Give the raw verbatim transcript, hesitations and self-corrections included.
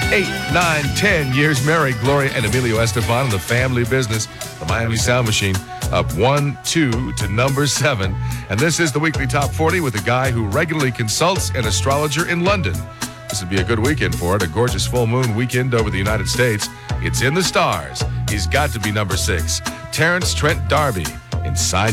eight, nine, ten years married. Gloria and Emilio Estefan in the family business. The Miami Sound Machine up one, two to number seven. And this is the weekly top forty with a guy who regularly consults an astrologer in London. This would be a good weekend for it. A gorgeous full moon weekend over the United States. It's in the stars. He's got to be number six. Terrence Trent D'Arby in Sign